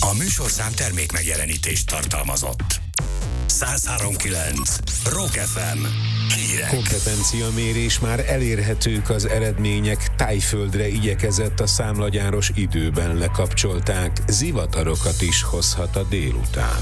A műsorszám termék megjelenítést tartalmazott. 103.9 Rock FM hírek. Kompetenciamérés, már elérhetők az eredmények, Tájföldre igyekezett, a számlagyáros időben lekapcsolták, zivatarokat is hozhat a délután.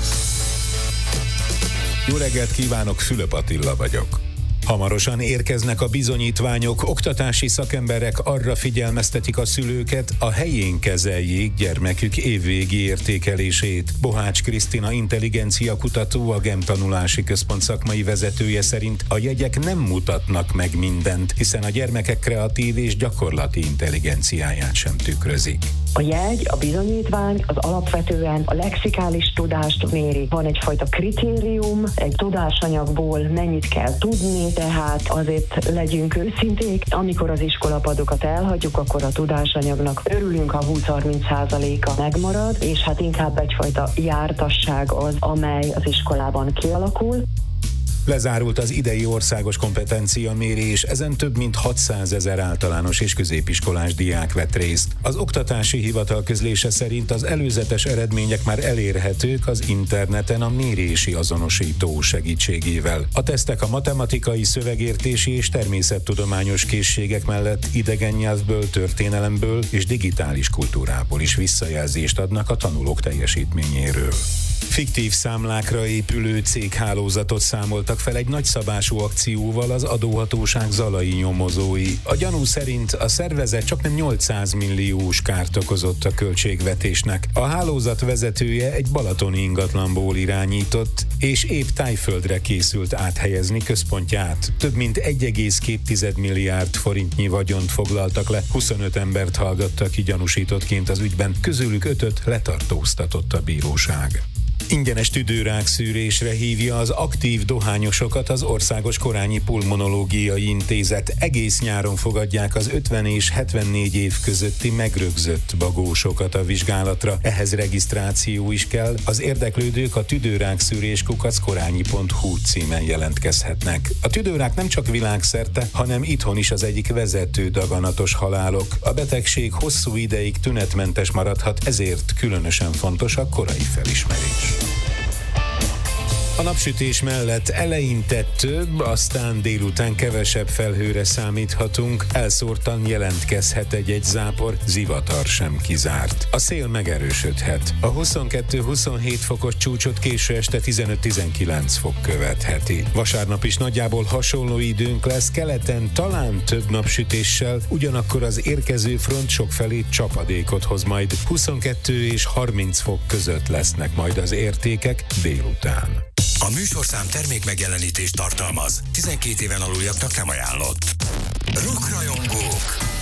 Jó reggelt kívánok, Fülöp Attila vagyok. Hamarosan érkeznek a bizonyítványok, oktatási szakemberek arra figyelmeztetik a szülőket, a helyén kezeljék gyermekük évvégi értékelését. Bohács Krisztina intelligenciakutató, a GEM tanulási központ szakmai vezetője szerint a jegyek nem mutatnak meg mindent, hiszen a gyermekek kreatív és gyakorlati intelligenciáját sem tükrözik. A jegy, a bizonyítvány az alapvetően a lexikális tudást méri. Van egyfajta kritérium, egy tudásanyagból mennyit kell tudni, tehát azért legyünk őszinték. Amikor az iskolapadokat elhagyjuk, akkor a tudásanyagnak örülünk, ha 20-30%-a megmarad, és hát inkább egyfajta jártasság az, amely az iskolában kialakul. Lezárult az idei országos kompetenciamérés, ezen több mint 600 000 általános és középiskolás diák vett részt. Az Oktatási Hivatal közlése szerint az előzetes eredmények már elérhetők az interneten a mérési azonosító segítségével. A tesztek a matematikai, szövegértési és természettudományos készségek mellett idegen nyelvből, történelemből és digitális kultúrából is visszajelzést adnak a tanulók teljesítményéről. Fiktív számlákra épülő céghálózatot számoltak fel egy nagyszabású akcióval az adóhatóság zalai nyomozói. A gyanú szerint a szervezet csaknem 800 milliós kárt okozott a költségvetésnek. A hálózat vezetője egy balatoni ingatlanból irányított, és épp Tájföldre készült áthelyezni központját. Több mint 1,2 milliárd forintnyi vagyont foglaltak le, 25 embert hallgattak ki gyanúsítottként az ügyben, közülük 5-öt letartóztatott a bíróság. Ingyenes tüdőrák szűrésre hívja az aktív dohányosokat az Országos Korányi Pulmonológiai Intézet. Egész nyáron fogadják az 50 és 74 év közötti megrögzött bagósokat a vizsgálatra. Ehhez regisztráció is kell. Az érdeklődők a tüdőrákszűrés@korányi.hu címen jelentkezhetnek. A tüdőrák nem csak világszerte, hanem itthon is az egyik vezető daganatos halálok. A betegség hosszú ideig tünetmentes maradhat, ezért különösen fontos a korai felismerés. A napsütés mellett eleinte több, aztán délután kevesebb felhőre számíthatunk, elszórtan jelentkezhet egy zápor, zivatar sem kizárt. A szél megerősödhet. A 22-27 fokos csúcsot késő este 15-19 fok követheti. Vasárnap is nagyjából hasonló időnk lesz, keleten talán több napsütéssel, ugyanakkor az érkező front sokfelé csapadékot hoz majd. 22 és 30 fok között lesznek majd az értékek délután. A műsorszám termék megjelenítést tartalmaz. 12 éven aluljaknak nem ajánlott. Rockrajongók!